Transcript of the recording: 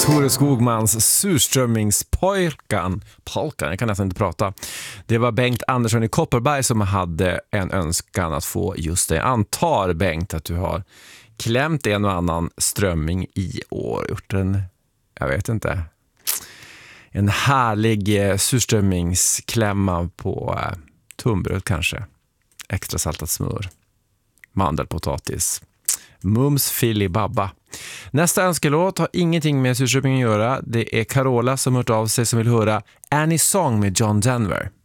Tore Skogmans surströmmingspojkan. Polkan, jag kan nästan inte prata. Det var Bengt Andersson i Kopparberg som hade en önskan att få just det. Jag antar, Bengt, att du har klämt en och annan strömming i år. Gjort en, jag vet inte, en härlig surströmmingsklämma på tunnbröd kanske. Extra saltat smör. Mandelpotatis. Mums filibabba. Nästa önskelåt har ingenting med surströmming att göra. Det är Carola som hört av sig som vill höra Annie Song med John Denver.